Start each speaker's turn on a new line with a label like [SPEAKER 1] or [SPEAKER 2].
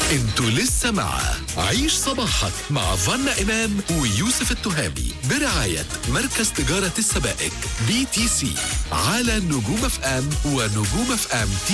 [SPEAKER 1] انتوا لسه مع عيش صباحك مع فانا إمام ويوسف التهامي برعاية مركز تجارة السبائك BTC على نجوم اف ام ونجوم اف ام